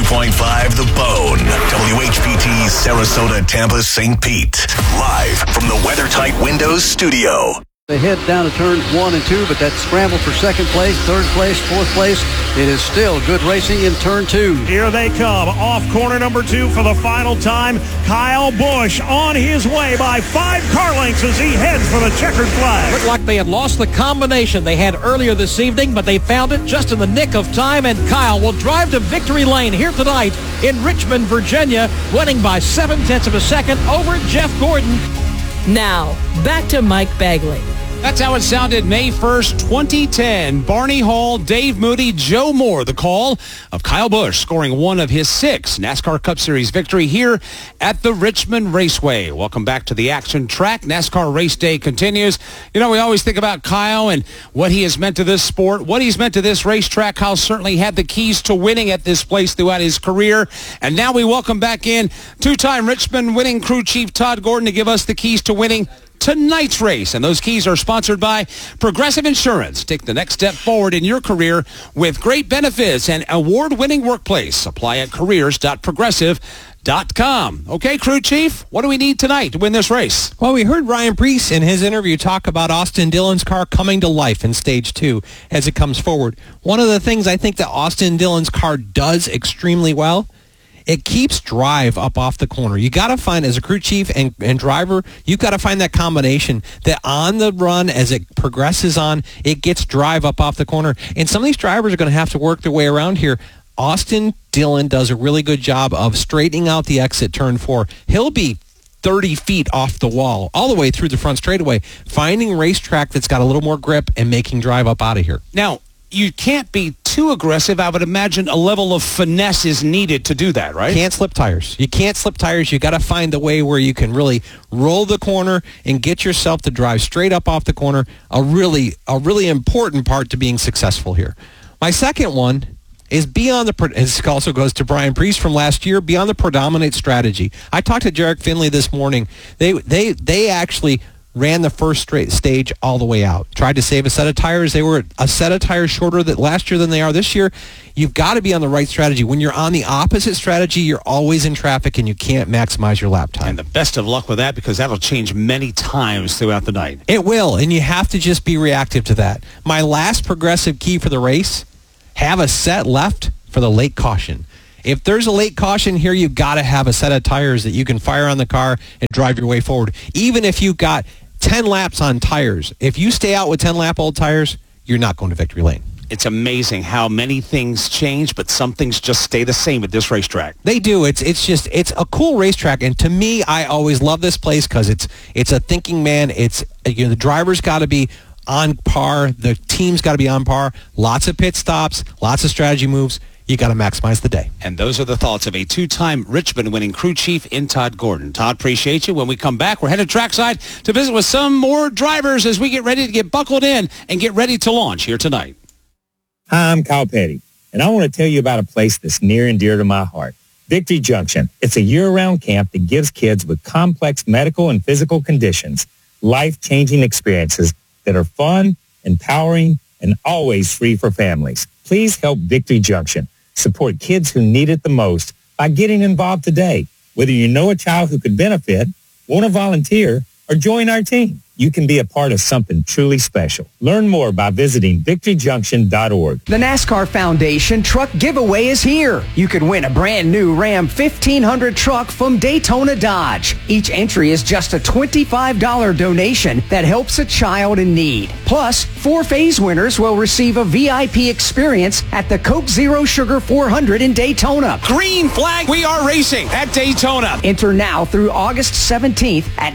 102.5 The Bone. WHPT, Sarasota, Tampa, St. Pete. Live from the WeatherTight Windows studio. They head down to turns 1 and 2, but that scramble for second place, third place, fourth place, it is still good racing in turn 2. Here they come, off corner number 2 for the final time. Kyle Busch on his way by 5 car lengths as he heads for the checkered flag. Looked like they had lost the combination they had earlier this evening, but they found it just in the nick of time, and Kyle will drive to victory lane here tonight in Richmond, Virginia, winning by 0.7 of a second over Jeff Gordon. Now, back to Mike Bagley. That's how it sounded May 1st, 2010. Barney Hall, Dave Moody, Joe Moore, the call of Kyle Busch scoring one of his 6 NASCAR Cup Series victory here at the Richmond Raceway. Welcome back to the action track. NASCAR Race Day continues. You know, we always think about Kyle and what he has meant to this sport, what he's meant to this racetrack. Kyle certainly had the keys to winning at this place throughout his career. And now we welcome back in 2-time Richmond winning crew chief Todd Gordon to give us the keys to winning tonight's race. And those keys are sponsored by Progressive Insurance. Take the next step forward in your career with great benefits and award-winning workplace. Apply at careers.progressive.com. Okay, crew chief, what do we need tonight to win this race? Well, we heard Ryan Preece in his interview talk about Austin Dillon's car coming to life in Stage 2 as it comes forward. One of the things I think that Austin Dillon's car does extremely well, it keeps drive up off the corner. You got to find, as a crew chief and driver, you've got to find that combination that on the run, as it progresses on, it gets drive up off the corner. And some of these drivers are going to have to work their way around here. Austin Dillon does a really good job of straightening out the exit turn 4. He'll be 30 feet off the wall, all the way through the front straightaway, finding racetrack that's got a little more grip and making drive up out of here. Now, you can't be too aggressive. I would imagine a level of finesse is needed to do that, right? Can't slip tires. You can't slip tires. You got to find the way where you can really roll the corner and get yourself to drive straight up off the corner. A really important part to being successful here. My second one is this also goes to Brian Priest from last year, beyond the predominant strategy. I talked to Jarek Finley this morning. They actually ran the first stage all the way out. Tried to save a set of tires. They were a set of tires shorter last year than they are this year. You've got to be on the right strategy. When you're on the opposite strategy, you're always in traffic and you can't maximize your lap time. And the best of luck with that, because that'll change many times throughout the night. It will, and you have to just be reactive to that. My last progressive key for the race, have a set left for the late caution. If there's a late caution here, you've got to have a set of tires that you can fire on the car and drive your way forward. Even if you've got 10 laps on tires, if you stay out with 10-lap-old tires, you're not going to victory lane. It's amazing how many things change, but some things just stay the same at this racetrack. They do. It's a cool racetrack, and to me, I always love this place because it's a thinking man. The driver's got to be on par. The team's got to be on par. Lots of pit stops, lots of strategy moves. You got to maximize the day. And those are the thoughts of a two-time Richmond winning crew chief in Todd Gordon. Todd, appreciate you. When we come back, we're headed trackside to visit with some more drivers as we get ready to get buckled in and get ready to launch here tonight. Hi, I'm Kyle Petty, and I want to tell you about a place that's near and dear to my heart, Victory Junction. It's a year-round camp that gives kids with complex medical and physical conditions life-changing experiences that are fun, empowering, and always free for families. Please help Victory Junction support kids who need it the most by getting involved today. Whether you know a child who could benefit, want to volunteer, or join our team, you can be a part of something truly special. Learn more by visiting victoryjunction.org. The NASCAR Foundation Truck Giveaway is here. You can win a brand new Ram 1500 truck from Daytona Dodge. Each entry is just a $25 donation that helps a child in need. Plus, 4 phase winners will receive a VIP experience at the Coke Zero Sugar 400 in Daytona. Green flag, we are racing at Daytona. Enter now through August 17th at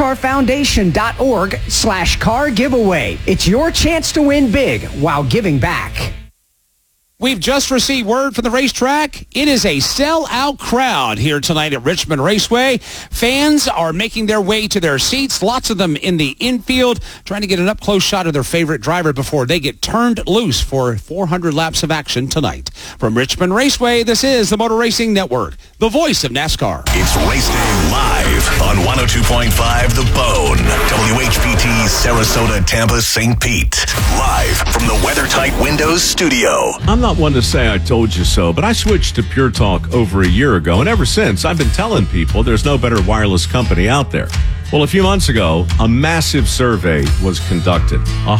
NASCARFoundation.org/car giveaway. It's your chance to win big while giving back. We've just received word from the racetrack. It is a sell-out crowd here tonight at Richmond Raceway. Fans are making their way to their seats, lots of them in the infield, trying to get an up-close shot of their favorite driver before they get turned loose for 400 laps of action tonight. From Richmond Raceway, this is the Motor Racing Network, the voice of NASCAR. It's Race Day live on 102.5 The Bone, WHPT, Sarasota, Tampa, St. Pete. Live from the WeatherTight Windows studio. I'm not one to say I told you so, but I switched to Pure Talk over a year ago, and ever since, I've been telling people there's no better wireless company out there. Well, a few months ago, a massive survey was conducted.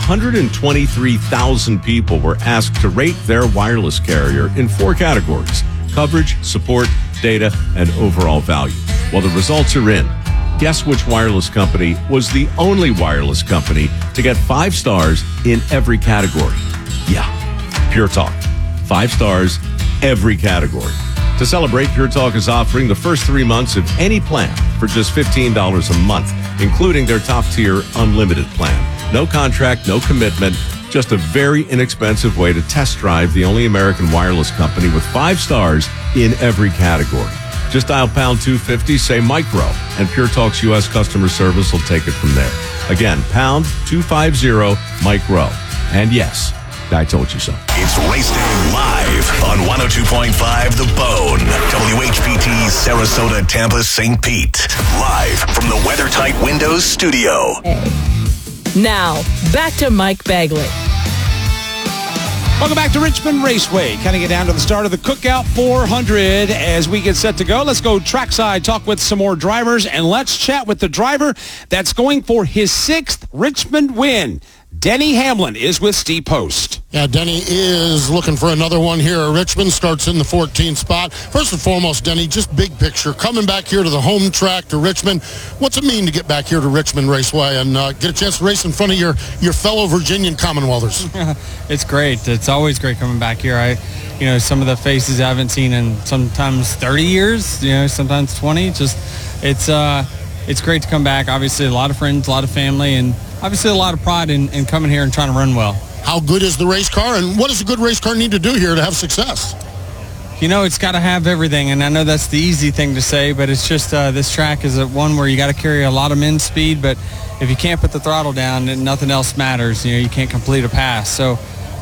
123,000 people were asked to rate their wireless carrier in 4 categories: coverage, support, data, and overall value. Well, the results are in. Guess which wireless company was the only wireless company to get 5 stars in every category? Yeah, Pure Talk. 5 stars, every category. To celebrate, Pure Talk is offering the first 3 months of any plan for just $15 a month, including their top-tier unlimited plan. No contract, no commitment, just a very inexpensive way to test drive the only American wireless company with 5 stars in every category. Just dial pound 250, say micro, and Pure Talk's U.S. customer service will take it from there. Again, pound 250 micro. And yes, I told you so. It's Race Day live on 102.5 The Bone, WHPT, Sarasota, Tampa, St. Pete. Live from the WeatherTight Windows studio. Now, back to Mike Bagley. Welcome back to Richmond Raceway. Kind of get down to the start of the Cookout 400 as we get set to go. Let's go trackside, talk with some more drivers, and let's chat with the driver that's going for his 6th Richmond win. Denny Hamlin is with Steve Post. Yeah, Denny is looking for another one here at Richmond. Starts in the 14th spot. First and foremost, Denny, just big picture. Coming back here to the home track to Richmond, what's it mean to get back here to Richmond Raceway and get a chance to race in front of your fellow Virginian Commonwealthers? It's great. It's always great coming back here. Some of the faces I haven't seen in sometimes 30 years, sometimes 20. It's great to come back. Obviously, a lot of friends, a lot of family, and obviously a lot of pride in coming here and trying to run well. how good is the race car, and what does a good race car need to do here to have success? You know, it's got to have everything, and I know that's the easy thing to say, but it's just this track is one where you got to carry a lot of men's speed, but if you can't put the throttle down, then nothing else matters. You know, you can't complete a pass. So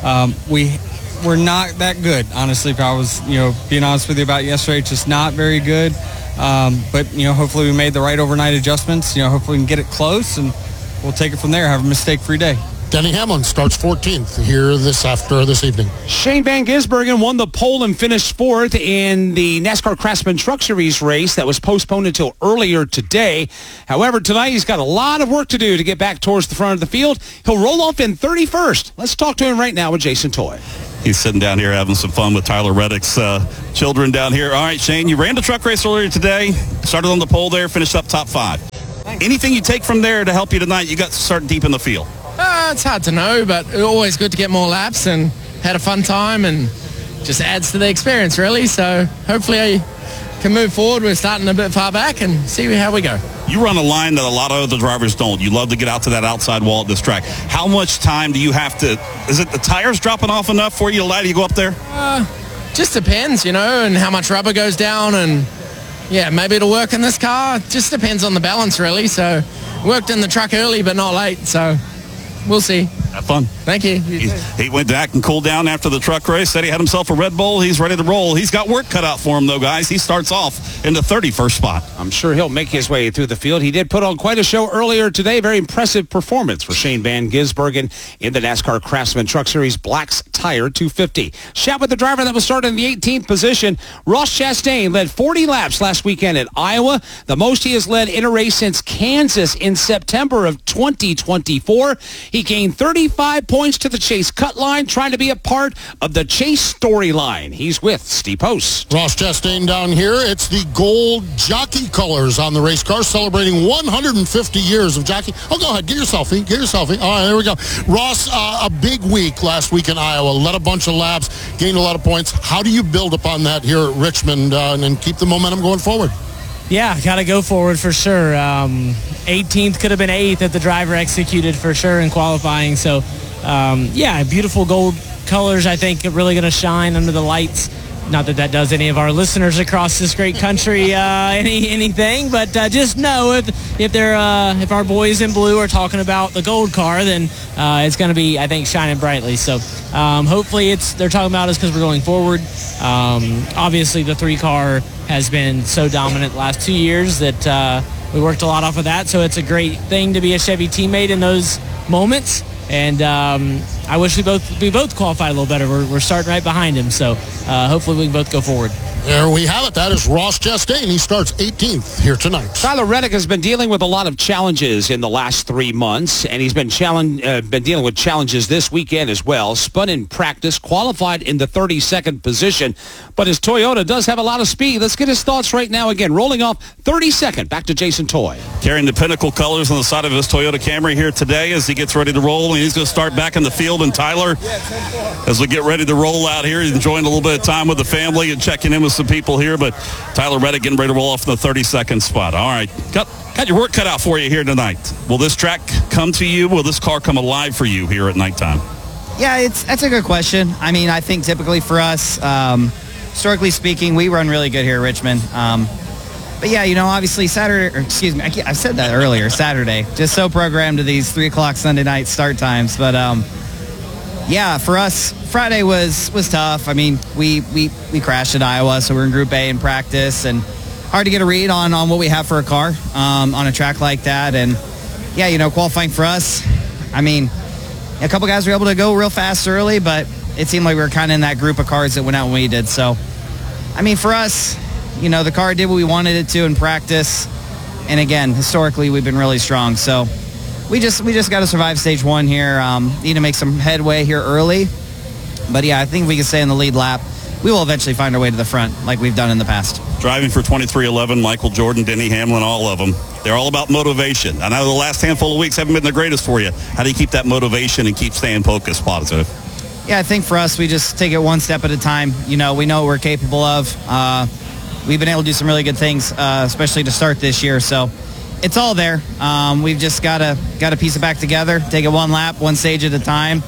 we're not that good, honestly. If I was, being honest with you about yesterday, just not very good. But, hopefully we made the right overnight adjustments. Hopefully we can get it close, and we'll take it from there, have a mistake-free day. Denny Hamlin starts 14th here this evening. Shane Van Gisbergen won the pole and finished fourth in the NASCAR Craftsman Truck Series race that was postponed until earlier today. However, tonight he's got a lot of work to do to get back towards the front of the field. He'll roll off in 31st. Let's talk to him right now with Jason Toy. He's sitting down here having some fun with Tyler Reddick's children down here. All right, Shane, you ran the truck race earlier today, started on the pole there, finished up top 5. Anything you take from there to help you tonight? You got to start deep in the field. It's hard to know, but it's always good to get more laps and had a fun time, and just adds to the experience, really. So hopefully I can move forward. We're starting a bit far back and see how we go. You run a line that a lot of other drivers don't. You love to get out to that outside wall at this track. How much time do you have to, is it the tires dropping off enough for you to allow you to go up there? Just depends, and how much rubber goes down, and maybe it'll work in this car. Just depends on the balance, really. So worked in the truck early but not late, so we'll see. Have fun. Thank you. He went back and cooled down after the truck race, said he had himself a Red Bull. He's ready to roll. He's got work cut out for him, though, guys. He starts off in the 31st spot. I'm sure he'll make his way through the field. He did put on quite a show earlier today. Very impressive performance for Shane Van Gisbergen in the NASCAR Craftsman Truck Series Black's Tire 250. Chat with the driver that was started in the 18th position. Ross Chastain led 40 laps last weekend at Iowa, the most he has led in a race since Kansas in September of 2024. He gained 35 points to the Chase cut line, trying to be a part of the Chase storyline. He's with Steve Post. Ross Chastain down here. It's the gold jockey colors on the race car, celebrating 150 years of jockey. Oh, go ahead. Get your selfie. All right, there we go. Ross, a big week last week in Iowa. Led a bunch of laps, gained a lot of points. How do you build upon that here at Richmond and keep the momentum going forward? Yeah, got to go forward for sure. 18th could have been 8th if the driver executed for sure in qualifying. So, beautiful gold colors, I think, are really going to shine under the lights. Not that that does any of our listeners across this great country anything, but just know if our boys in blue are talking about the gold car, then it's going to be, I think, shining brightly. So hopefully they're talking about us because we're going forward. Obviously, the 3-car has been so dominant the last 2 years that we worked a lot off of that. So it's a great thing to be a Chevy teammate in those moments. And I wish we both qualified a little better. We're starting right behind him, so hopefully we can both go forward. There we have it. That is Ross Chastain. He starts 18th here tonight. Tyler Reddick has been dealing with a lot of challenges in the last 3 months, and he's been dealing with challenges this weekend as well. Spun in practice, qualified in the 32nd position, but his Toyota does have a lot of speed. Let's get his thoughts right now. Again, rolling off 32nd. Back to Jason Toy. Carrying the Pinnacle colors on the side of his Toyota Camry here today as he gets ready to roll, and he's going to start back in the field. And Tyler, as we get ready to roll out here, he's enjoying a little bit of time with the family and checking in with some people here, but Tyler Reddick getting ready to roll off in the 32nd spot. All right, got your work cut out for you here tonight. Will this track come to you? Will this car come alive for you here at nighttime? Yeah, that's a good question. I mean, I think typically for us, historically speaking, we run really good here at Richmond. But yeah, obviously Saturday, I said that earlier, Saturday, just so programmed to these 3 o'clock Sunday night start times. But yeah, for us, Friday was tough. I mean, we crashed at Iowa, so we're in Group A in practice, and hard to get a read on what we have for a car on a track like that. And yeah, qualifying for us, I mean, a couple guys were able to go real fast early, but it seemed like we were kind of in that group of cars that went out when we did. So, I mean, for us, the car did what we wanted it to in practice. And again, historically, we've been really strong. So we just got to survive stage 1 here. Need to make some headway here early. But yeah, I think if we can stay in the lead lap, we will eventually find our way to the front like we've done in the past. Driving for 2311, Michael Jordan, Denny Hamlin, all of them. They're all about motivation. I know the last handful of weeks haven't been the greatest for you. How do you keep that motivation and keep staying focused, positive? Yeah, I think for us, we just take it one step at a time. We know what we're capable of. We've been able to do some really good things, especially to start this year. So it's all there. We've just got to piece it back together, take it one lap, one stage at a time,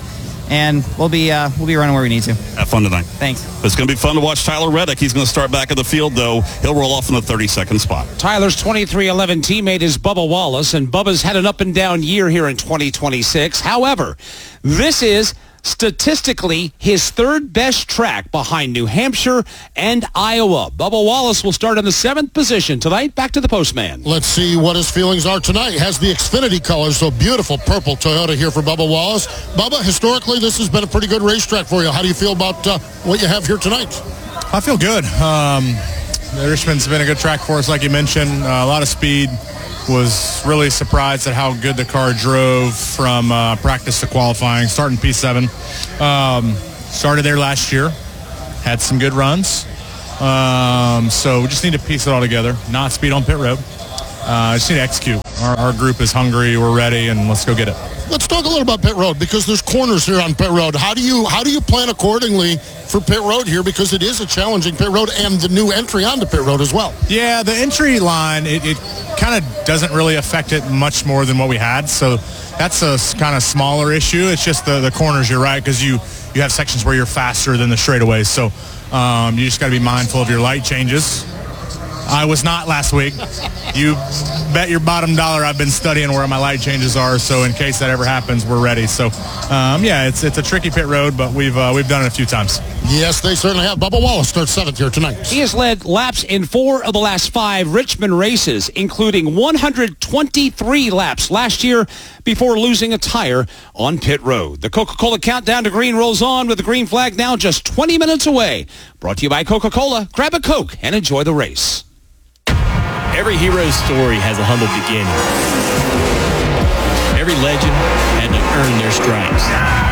and we'll be running where we need to. Have fun tonight. Thanks. It's going to be fun to watch Tyler Reddick. He's going to start back in the field, though. He'll roll off in the 32nd spot. Tyler's 2311 teammate is Bubba Wallace, and Bubba's had an up-and-down year here in 2026. However, this is statistically his third best track behind New Hampshire and Iowa. Bubba Wallace will start in the 7th position tonight. Back to the postman. Let's see what his feelings are tonight. Has the Xfinity colors, so beautiful purple Toyota here for Bubba Wallace. Bubba, historically, this has been a pretty good racetrack for you. How do you feel about what you have here tonight? I feel good. Richmond's been a good track for us, like you mentioned. A lot of speed. Was really surprised at how good the car drove from practice to qualifying, starting P7. Started there last year, had some good runs. So we just need to piece it all together, not speed on pit road. Just need to execute. Our group is hungry, we're ready, and let's go get it. Let's talk a little about pit road, because there's corners here on pit road. How do you plan accordingly for pit road here, because it is a challenging pit road and the new entry onto pit road as well? Yeah, the entry line, it kind of doesn't really affect it much more than what we had, so that's a kind of smaller issue. It's just the corners, you're right, because you have sections where you're faster than the straightaways, so you just got to be mindful of your light changes. I was not last week. You bet your bottom dollar I've been studying where my light changes are, so in case that ever happens, we're ready. So, it's a tricky pit road, but we've done it a few times. Yes, they certainly have. Bubba Wallace starts 7th here tonight. He has led laps in 4 of the last 5 Richmond races, including 123 laps last year before losing a tire on pit road. The Coca-Cola countdown to green rolls on with the green flag now just 20 minutes away. Brought to you by Coca-Cola. Grab a Coke and enjoy the race. Every hero's story has a humble beginning. Every legend had to earn their stripes.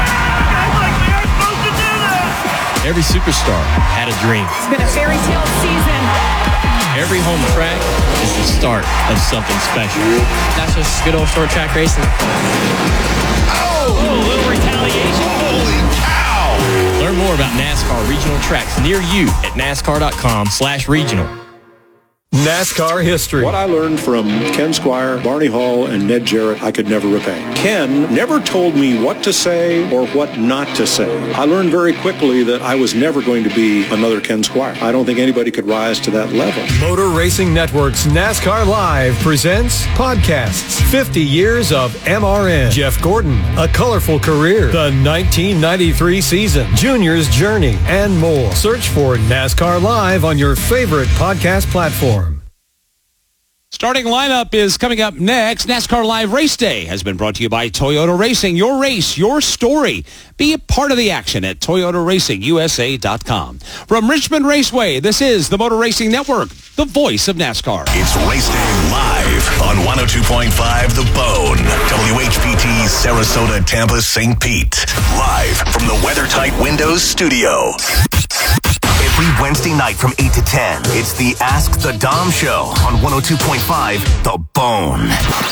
Every superstar had a dream. It's been a fairy tale season. Every home track is the start of something special. That's just good old short track racing. Oh, a little retaliation. Holy cow! Learn more about NASCAR regional tracks near you at NASCAR.com/regional. NASCAR history. What I learned from Ken Squire, Barney Hall, and Ned Jarrett, I could never repay. Ken never told me what to say or what not to say. I learned very quickly that I was never going to be another Ken Squire. I don't think anybody could rise to that level. Motor Racing Network's NASCAR Live presents podcasts. 50 years of MRN. Jeff Gordon, A Colorful Career. The 1993 season. Junior's Journey, and more. Search for NASCAR Live on your favorite podcast platform. Starting lineup is coming up next. NASCAR Live Race Day has been brought to you by Toyota Racing. Your race, your story. Be a part of the action at ToyotaRacingUSA.com. From Richmond Raceway, this is the Motor Racing Network, the voice of NASCAR. It's Race Day Live on 102.5 The Bone. WHPT, Sarasota, Tampa, St. Pete. Live from the WeatherTight Windows studio. Every Wednesday night from 8 to 10, it's the Ask the Dom Show on 102.5 The Bone.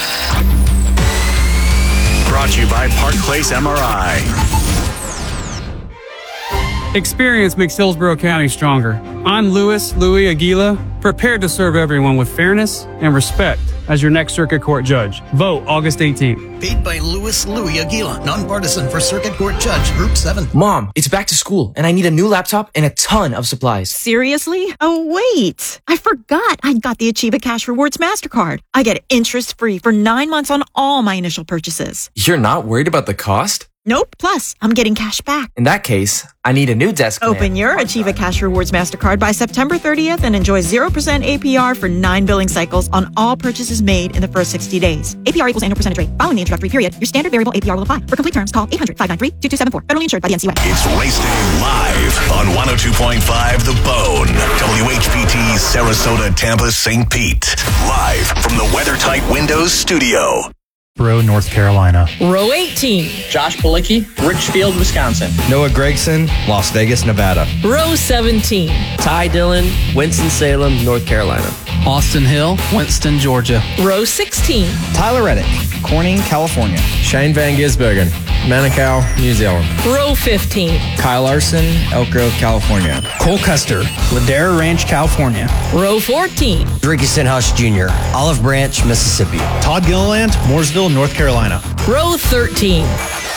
Brought to you by Park Place MRI. Experience makes Hillsborough County stronger. I'm Louis Aguila, prepared to serve everyone with fairness and respect as your next Circuit Court judge. Vote August 18th. Paid by Louis Aguila, nonpartisan for Circuit Court Judge, Group 7. Mom, it's back to school, and I need a new laptop and a ton of supplies. Seriously? Oh, wait. I forgot I got the Achieva Cash Rewards MasterCard. I get interest-free for 9 months on all my initial purchases. You're not worried about the cost? Nope. Plus, I'm getting cash back. In that case, I need a new desk man. Open your Achieva Cash Rewards MasterCard by September 30th and enjoy 0% APR for 9 billing cycles on all purchases made in the first 60 days. APR equals annual percentage rate. Following the introductory period, your standard variable APR will apply. For complete terms, call 800-593-2274. Federally insured by the NCUA. It's Race Day Live on 102.5 The Bone. WHPT, Sarasota, Tampa, St. Pete. Live from the WeatherTight Windows studio. Row, North Carolina. Row 18. Josh Palicki, Richfield, Wisconsin. Noah Gregson, Las Vegas, Nevada. Row 17. Ty Dillon, Winston-Salem, North Carolina. Austin Hill, Winston, Georgia. Row 16. Tyler Reddick, Corning, California. Shane Van Gisbergen, Manukau, New Zealand. Row 15. Kyle Larson, Elk Grove, California. Cole Custer, Ladera Ranch, California. Row 14. Ricky Stenhouse Jr., Olive Branch, Mississippi. Todd Gilliland, Mooresville, North Carolina. Row 13.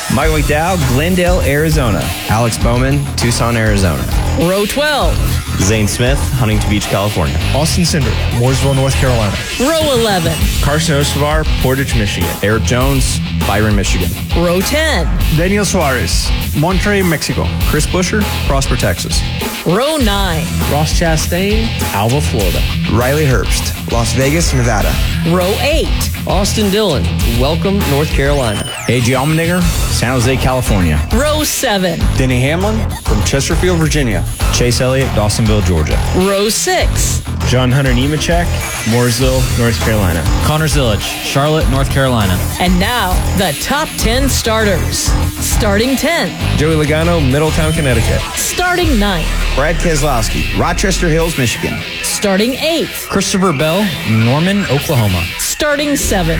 Michael McDowell, Glendale, Arizona. Alex Bowman, Tucson, Arizona. Row 12. Zane Smith, Huntington Beach, California. Austin Cinder, Mooresville, North Carolina. Row 11. Carson Ostovar, Portage, Michigan. Eric Jones, Byron, Michigan. Row 10. Daniel Suarez, Monterrey, Mexico. Chris Busher, Prosper, Texas. Row 9. Ross Chastain, Alva, Florida. Riley Herbst, Las Vegas, Nevada. Row 8. Austin Dillon, Welcome, North Carolina. A.J. Allmendinger, San Jose, California. Row 7. Denny Hamlin from Chesterfield, Virginia. Chase Elliott, Dawsonville, Georgia. Row 6. John Hunter Nemechek, Mooresville, North Carolina. Connor Zillage, Charlotte, North Carolina. And now, the top 10 starters. Starting 10th. Joey Logano, Middletown, Connecticut. Starting 9th. Brad Keselowski, Rochester Hills, Michigan. Starting 8th. Christopher Bell, Norman, Oklahoma. Starting 7th.